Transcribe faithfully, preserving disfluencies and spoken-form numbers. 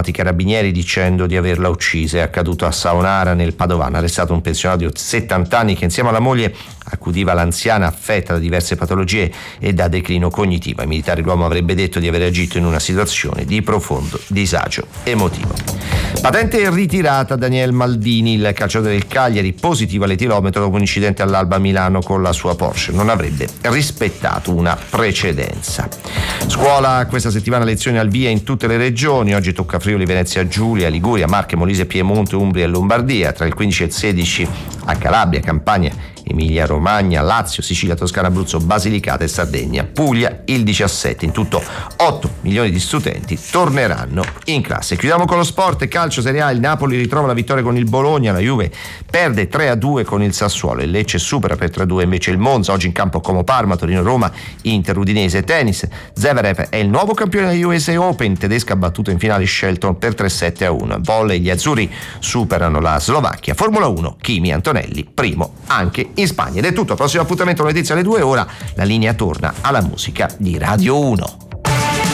chiamato i carabinieri dicendo di averla uccisa. È accaduto a Saonara nel Padovano, arrestato un pensionato di settanta anni che insieme alla moglie accudiva l'anziana affetta da diverse patologie e da declino cognitivo. Ai militari l'uomo avrebbe detto di aver agito in una situazione di profondo disagio emotivo. Patente ritirata Daniel Maldini, il calciatore del Cagliari, positivo all'etilometro dopo un incidente all'Alba Milano con la sua Porsche. Non avrebbe rispettato una precedenza. Scuola questa settimana, lezioni al via in tutte le regioni. Oggi tocca Friuli, Venezia Giulia, Liguria, Marche, Molise, Piemonte, Umbria e Lombardia. Tra il quindici e il sedici a Calabria, Campania, Emilia Romagna, Lazio, Sicilia, Toscana, Abruzzo, Basilicata e Sardegna. Puglia il diciassette. In tutto otto milioni di studenti torneranno in classe. Chiudiamo con lo sport. Calcio Serie A, il Napoli ritrova la vittoria con il Bologna, la Juve perde tre a due con il Sassuolo, il Lecce supera per tre a due invece il Monza. Oggi in campo Como Parma, Torino Roma, Inter Udinese. Tennis, Zverev è il nuovo campione della U S A Open, tedesca ha battuto in finale Shelton per tre sette a uno. Volley, gli azzurri superano la Slovacchia. Formula uno, Kimi Antonelli primo anche in Spagna. Ed è tutto, prossimo appuntamento alle notizie alle due. Ora la linea torna alla musica di Radio uno.